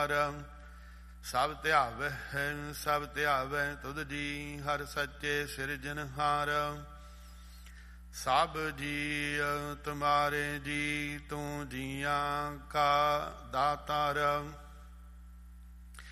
ਦਾਤਾਰ। ਸਭ ਧਿਆਵੈ ਤੁਧ ਜੀ, ਹਰਿ ਸੱਚੇ ਸਿਰਜਨਹਾਰ। ਸਭ ਜੀਅ ਤੁਮਾਰੇ ਜੀ, ਤੂੰ ਜੀਆਂ ਕਾ ਦਾਤਾਰ।